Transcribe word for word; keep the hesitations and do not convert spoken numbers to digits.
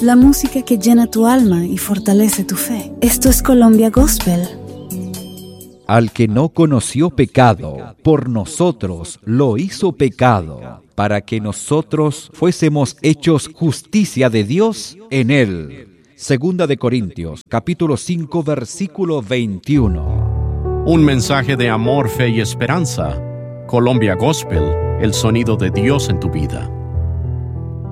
la música que llena tu alma y fortalece tu fe. Esto es Colombia Gospel. Al que no conoció pecado, por nosotros lo hizo pecado, para que nosotros fuésemos hechos justicia de Dios en él. Segunda de Corintios, capítulo cinco, versículo veintiuno. Un mensaje de amor, fe y esperanza. Colombia Gospel, el sonido de Dios en tu vida.